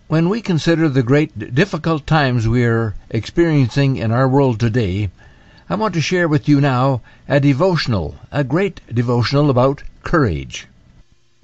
When we consider the great difficult times we are experiencing in our world today, I want to share with you now a great devotional about courage.